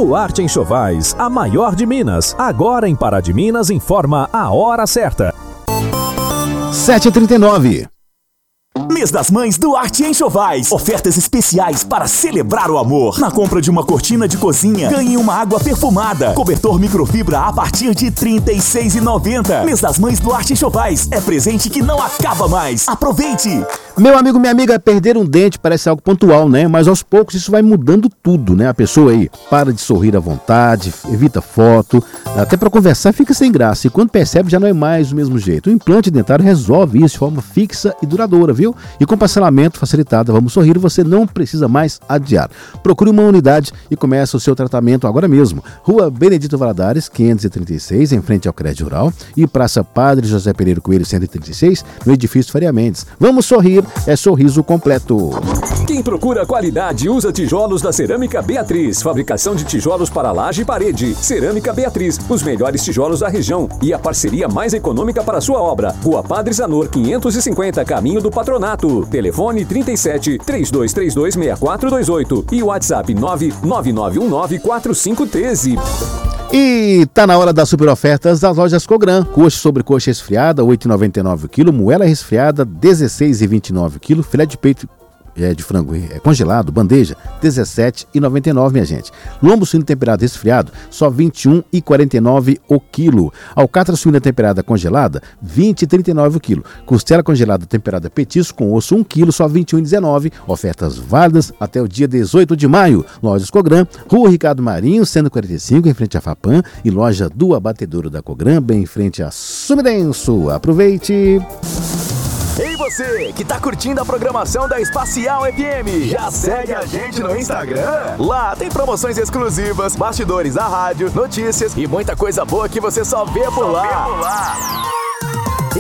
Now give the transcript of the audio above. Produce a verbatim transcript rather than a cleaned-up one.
Duarte Enxovais, a maior de Minas. Agora em Pará de Minas informa a hora certa. sete e trinta e nove. Mês das Mães Duarte Enxovais. Ofertas especiais para celebrar o amor. Na compra de uma cortina de cozinha, ganhe uma água perfumada. Cobertor microfibra a partir de trinta e seis reais e noventa centavos. Mês das Mães Duarte Enxovais. É presente que não acaba mais. Aproveite! Meu amigo, minha amiga, perder um dente parece algo pontual, né? Mas aos poucos isso vai mudando tudo, né? A pessoa aí para de sorrir à vontade, evita foto, até para conversar fica sem graça. E quando percebe já não é mais do mesmo jeito. O implante dentário resolve isso de forma fixa e duradoura, viu? E com parcelamento facilitado, Vamos Sorrir, você não precisa mais adiar. Procure uma unidade e comece o seu tratamento agora mesmo. Rua Benedito Valadares, quinhentos e trinta e seis, em frente ao Crédito Rural, e Praça Padre José Pereira Coelho, cento e trinta e seis, no edifício Faria Mendes. Vamos Sorrir, é sorriso completo. Quem procura qualidade usa tijolos da Cerâmica Beatriz. Fabricação de tijolos para laje e parede. Cerâmica Beatriz, os melhores tijolos da região e a parceria mais econômica para sua obra. Rua Padre Zanor, quinhentos e cinquenta, caminho do Patronato. Telefone trinta e sete, três dois três dois, seis quatro dois oito e WhatsApp nove nove nove um nove quatro cinco um três. E tá na hora das super ofertas das lojas Cogran. Coxa sobre coxa resfriada, oito reais e noventa e nove o quilo. Moela resfriada, dezesseis reais e vinte e nove o quilo. Filé de peito é, de frango é, congelado, bandeja, dezessete reais e noventa e nove, minha gente. Lombo suíno temperado resfriado, só vinte e um reais e quarenta e nove o quilo. Alcatra suína temperada congelada, vinte reais e trinta e nove o quilo. Costela congelada temperada petisco com osso, um quilo, só vinte e um reais e dezenove. Ofertas válidas até o dia dezoito de maio. Lojas Cogran, Rua Ricardo Marinho, cento e quarenta e cinco, em frente à Fapam, e loja do Abatedouro da Cogran, bem em frente a Sumidenso. Aproveite! Ei você, que tá curtindo a programação da Espacial F M, já segue a gente no Instagram? Lá tem promoções exclusivas, bastidores da rádio, notícias e muita coisa boa que você só vê por lá.